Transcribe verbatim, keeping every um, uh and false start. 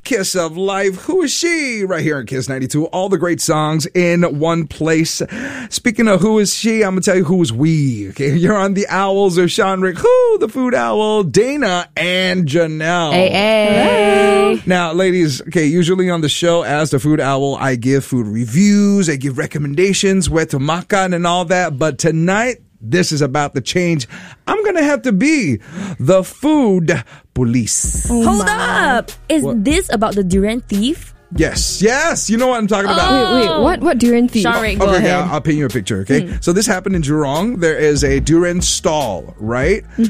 Kiss of Life. Who is she? Right here on Kiss ninety-two. All the great songs in one place. Speaking of who is she, I'm going to tell you who is we. Okay, you're on the Owls of Sean Rick. Who? The Food Owl, Dana and Janelle. Hey, hey. Now, ladies, okay, usually on the show as the Food Owl, I give food reviews, I give recommendations, where to makan and all that. But tonight, this is about to change. I'm going to have to be the food police. Oh Hold my. up. Is What? this about the durian thief? Yes, yes. You know what I'm talking about. Wait, wait, what, what durian thief? Sean Rick, go Okay, okay, ahead. I'll, I'll paint you a picture, okay? So this happened in Jurong. There is a durian stall, right?